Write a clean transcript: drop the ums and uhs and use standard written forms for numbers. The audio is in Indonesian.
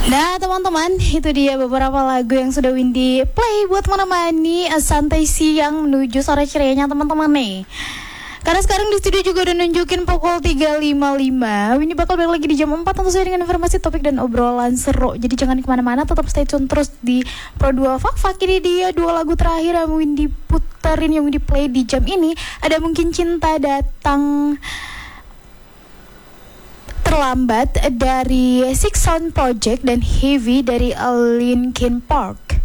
Nah teman-teman, itu dia beberapa lagu yang sudah Windy play buat menemani santai siang menuju sore cerianya teman-teman nih. Karena sekarang di studio juga udah nunjukin pukul 3.55. Windy bakal balik lagi di jam 4 tentu saja dengan informasi, topik, dan obrolan seru. Jadi jangan kemana-mana, tetap stay tune terus di Pro 2 Fak. Ini dia 2 lagu terakhir yang Windy puterin, yang Windy play di jam ini. Ada Mungkin Cinta Datang Terlambat dari Six Sound Project dan Heavy dari Linkin Park.